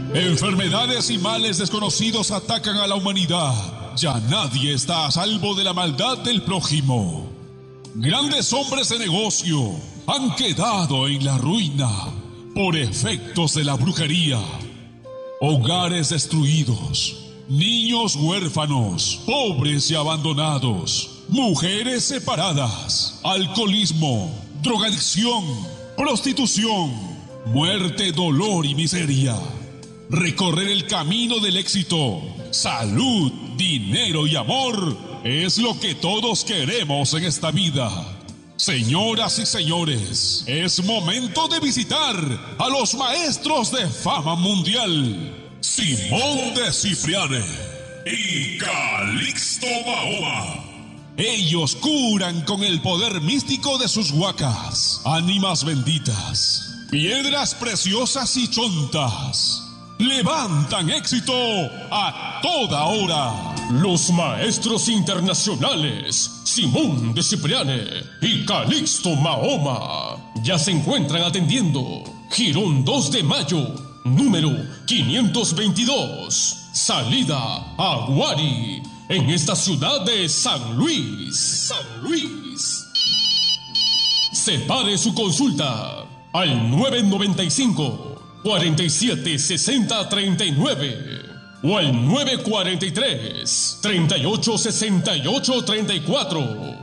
Enfermedades y males desconocidos atacan a la humanidad. Ya nadie está a salvo de la maldad del prójimo. Grandes hombres de negocio han quedado en la ruina por efectos de la brujería. Hogares destruidos, niños huérfanos, pobres y abandonados, mujeres separadas, alcoholismo, drogadicción, prostitución, muerte, dolor y miseria. Recorrer el camino del éxito, salud, dinero y amor es lo que todos queremos en esta vida. Señoras y señores, es momento de visitar a los maestros de fama mundial, Simón de Cipriane y Calixto Mahoma. Ellos curan con el poder místico de sus huacas, ánimas benditas, piedras preciosas y chontas. Levantan éxito a toda hora. Los maestros internacionales Simón de Cipriane y Calixto Mahoma ya se encuentran atendiendo Jirón 2 de Mayo, número 522, salida Aguari, en esta ciudad de San Luis. Separe su consulta al 995 47 60 39 o al 943 38 68 34.